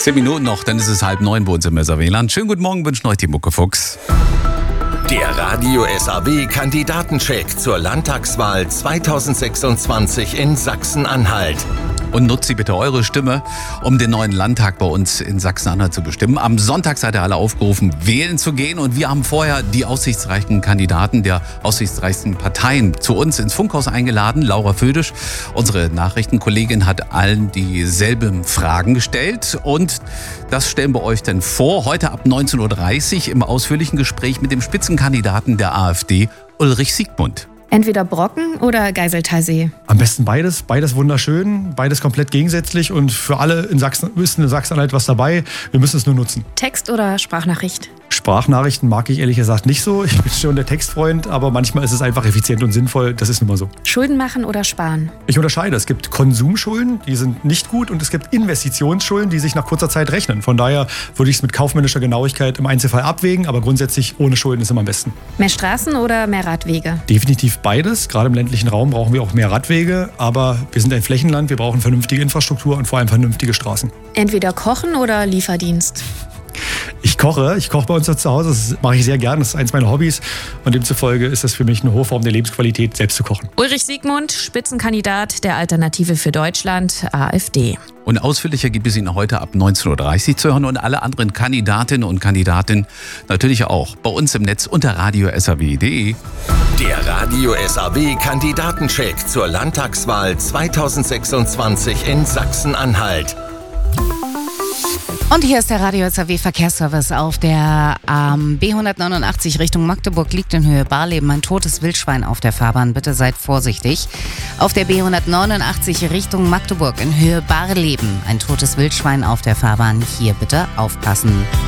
10 Minuten noch, dann ist es 8:30 bei uns im SAW. Schönen guten Morgen, wünschen euch die Mucke Fuchs. Der Radio SAW Kandidatencheck zur Landtagswahl 2026 in Sachsen-Anhalt. Und nutzt Sie bitte eure Stimme, um den neuen Landtag bei uns in Sachsen-Anhalt zu bestimmen. Am Sonntag seid ihr alle aufgerufen, wählen zu gehen. Und wir haben vorher die aussichtsreichen Kandidaten der aussichtsreichsten Parteien zu uns ins Funkhaus eingeladen. Laura Födisch, unsere Nachrichtenkollegin, hat allen dieselben Fragen gestellt. Und das stellen wir euch dann vor, heute ab 19:30 Uhr im ausführlichen Gespräch mit dem Spitzenkandidaten der AfD, Ulrich Siegmund. Entweder Brocken oder Geiseltalsee. Am besten beides. Beides wunderschön, beides komplett gegensätzlich und für alle in Sachsen-Anhalt was dabei. Wir müssen es nur nutzen. Text oder Sprachnachricht? Sprachnachrichten mag ich ehrlich gesagt nicht so. Ich bin schon der Textfreund, aber manchmal ist es einfach effizient und sinnvoll. Das ist nun mal so. Schulden machen oder sparen? Ich unterscheide. Es gibt Konsumschulden, die sind nicht gut, und es gibt Investitionsschulden, die sich nach kurzer Zeit rechnen. Von daher würde ich es mit kaufmännischer Genauigkeit im Einzelfall abwägen, aber grundsätzlich ohne Schulden ist immer am besten. Mehr Straßen oder mehr Radwege? Definitiv beides. Gerade im ländlichen Raum brauchen wir auch mehr Radwege, aber wir sind ein Flächenland, wir brauchen vernünftige Infrastruktur und vor allem vernünftige Straßen. Entweder kochen oder Lieferdienst? Ich koche bei uns zu Hause, das mache ich sehr gern, das ist eins meiner Hobbys und demzufolge ist das für mich eine hohe Form der Lebensqualität, selbst zu kochen. Ulrich Siegmund, Spitzenkandidat der Alternative für Deutschland, AfD. Und ausführlicher gibt es ihn heute ab 19:30 Uhr zu hören und alle anderen Kandidatinnen und Kandidaten natürlich auch bei uns im Netz unter radio-saw.de. Der Radio SAW Kandidatencheck zur Landtagswahl 2026 in Sachsen-Anhalt. Und hier ist der Radio SAW Verkehrsservice auf der B189 Richtung Magdeburg. Liegt in Höhe Barleben ein totes Wildschwein auf der Fahrbahn. Bitte seid vorsichtig. Auf der B189 Richtung Magdeburg in Höhe Barleben ein totes Wildschwein auf der Fahrbahn. Hier bitte aufpassen.